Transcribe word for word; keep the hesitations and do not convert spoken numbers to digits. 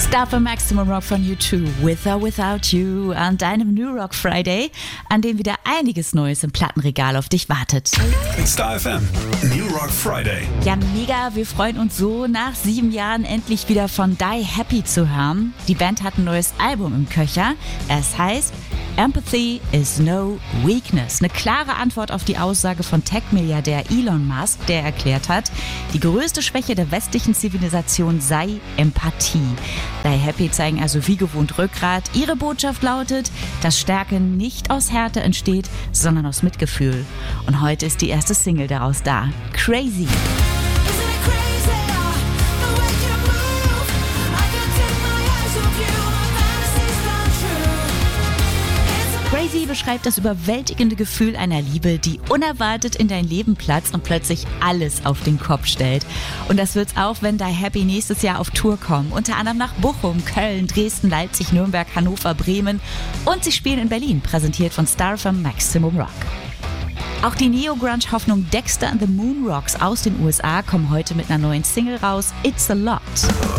Start for Maximum Rock von U zwei, With or Without You, an deinem New Rock Friday, an dem wieder einiges Neues im Plattenregal auf dich wartet. Star F M, New Rock Friday. Ja, mega, wir freuen uns so, nach sieben Jahren endlich wieder von Die Happy zu hören. Die Band hat ein neues Album im Köcher. Es heißt Empathy is no weakness. Eine klare Antwort auf die Aussage von Tech-Milliardär Elon Musk, der erklärt hat, die größte Schwäche der westlichen Zivilisation sei Empathie. Die Happy zeigen also wie gewohnt Rückgrat. Ihre Botschaft lautet, dass Stärke nicht aus Härte entsteht, sondern aus Mitgefühl. Und heute ist die erste Single daraus da. Crazy. Crazy beschreibt das überwältigende Gefühl einer Liebe, die unerwartet in dein Leben platzt und plötzlich alles auf den Kopf stellt. Und das wird's auch, wenn Die Happy nächstes Jahr auf Tour kommen. Unter anderem nach Bochum, Köln, Dresden, Leipzig, Nürnberg, Hannover, Bremen. Und sie spielen in Berlin, präsentiert von Star F M Maximum Rock. Auch die Neo-Grunge-Hoffnung Dexter and the Moon Rocks aus den U S A kommen heute mit einer neuen Single raus, It's a Lot.